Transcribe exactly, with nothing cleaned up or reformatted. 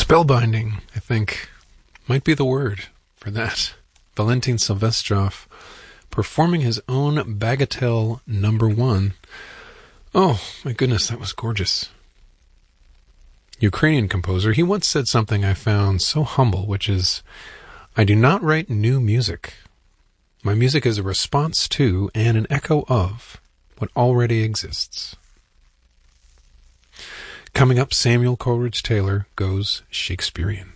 Spellbinding, I think, might be the word for that. Valentin Silvestrov performing his own Bagatelle number one. Oh, my goodness, that was gorgeous. Ukrainian composer, he once said something I found so humble, which is, I do not write new music. My music is a response to and an echo of what already exists. Coming up, Samuel Coleridge Taylor goes Shakespearean.